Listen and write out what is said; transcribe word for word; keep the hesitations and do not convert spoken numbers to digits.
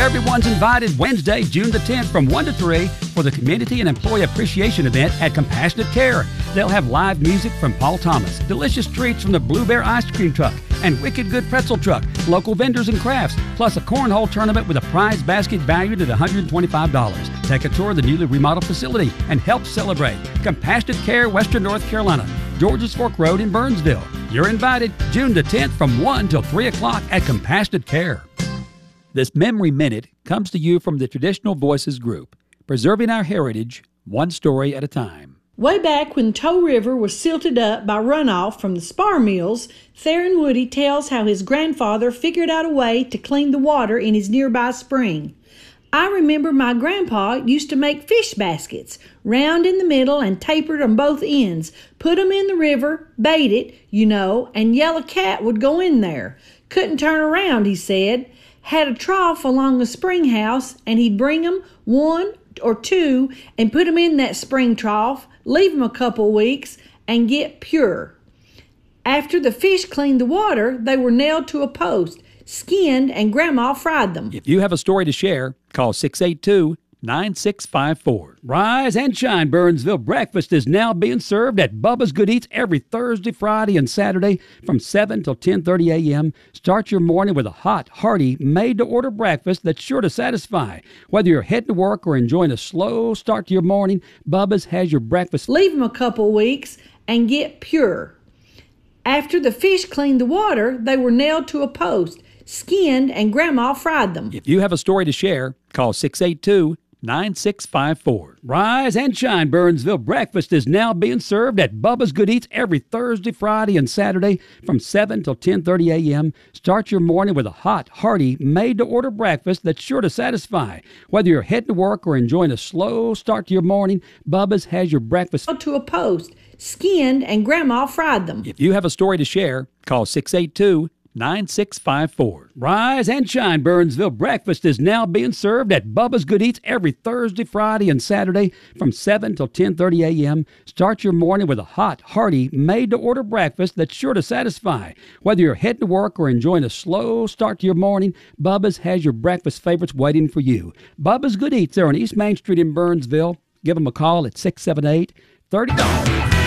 Everyone's invited Wednesday, June the tenth from one to three for the Community and Employee Appreciation event at Compassionate Care. They'll have live music from Paul Thomas, delicious treats from the Blue Bear Ice Cream Truck, and Wicked Good Pretzel Truck, local vendors and crafts, plus a cornhole tournament with a prize basket valued at one hundred twenty-five dollars. Take a tour of the newly remodeled facility and help celebrate. Compassionate Care, Western North Carolina, Georges Fork Road in Burnsville. You're invited June the tenth from one till three o'clock at Compassionate Care. This Memory Minute comes to you from the Traditional Voices Group, preserving our heritage one story at a time. Way back when Toe River was silted up by runoff from the spar mills, Theron Woody tells how his grandfather figured out a way to clean the water in his nearby spring. I remember my grandpa used to make fish baskets, round in the middle and tapered on both ends, put 'em in the river, bait it, you know, and Yellow Cat would go in there. Couldn't turn around, he said. Had a trough along the spring house, and he'd bring 'em one or two and put 'em in that spring trough, leave 'em a couple weeks, and get pure. After the fish cleaned the water, they were nailed to a post, skinned, and Grandma fried them. If you have a story to share, call six eight two, nine six five four. Rise and shine, Burnsville. Breakfast is now being served at Bubba's Good Eats every Thursday, Friday, and Saturday from seven till ten thirty a.m. Start your morning with a hot, hearty, made-to-order breakfast that's sure to satisfy. Whether you're heading to work or enjoying a slow start to your morning, Bubba's has your breakfast. Leave 'em a couple weeks and get pure. After the fish cleaned the water, they were nailed to a post, skinned, and Grandma fried them. If you have a story to share, call six eight two, nine six five four. Rise and shine, Burnsville. Breakfast is now being served at Bubba's Good Eats every Thursday, Friday, and Saturday from seven till ten thirty a.m. Start your morning with a hot, hearty, made-to-order breakfast that's sure to satisfy. Whether you're heading to work or enjoying a slow start to your morning, Bubba's has your breakfast. To a post, skinned, and Grandma fried them. If you have a story to share, call six eight two, nine six five four. Rise and shine, Burnsville. Breakfast is now being served at Bubba's Good Eats every Thursday, Friday, and Saturday from seven till ten thirty a.m. Start your morning with a hot, hearty, made-to-order breakfast that's sure to satisfy. Whether you're heading to work or enjoying a slow start to your morning, Bubba's has your breakfast favorites waiting for you. Bubba's Good Eats, they're on East Main Street in Burnsville. Give them a call at six seven eight, three oh.